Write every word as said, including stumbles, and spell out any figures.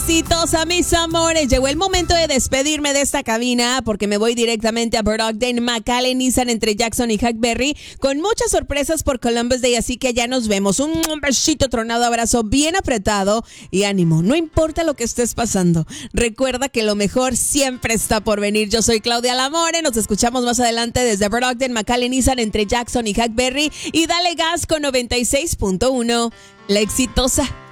Exitosa, mis amores. Llegó el momento de despedirme de esta cabina porque me voy directamente a Burr Ogden, McAllen, Nissan entre Jackson y Hackberry con muchas sorpresas por Columbus Day, así que ya nos vemos. Un besito tronado, abrazo bien apretado y ánimo, no importa lo que estés pasando. Recuerda que lo mejor siempre está por venir. Yo soy Claudia Lamore, nos escuchamos más adelante desde Burr Ogden, McAllen, Nissan entre Jackson y Hackberry y dale gas con noventa y seis punto uno, La Exitosa.